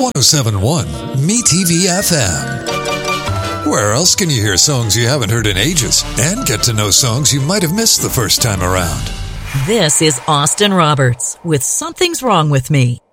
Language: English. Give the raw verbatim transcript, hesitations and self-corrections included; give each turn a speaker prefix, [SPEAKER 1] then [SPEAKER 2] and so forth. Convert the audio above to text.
[SPEAKER 1] oh seven point one M E T V F M. Where else can you hear songs you haven't heard in ages and get to know songs you might have missed the first time around?
[SPEAKER 2] This is Austin Roberts with Something's Wrong with Me.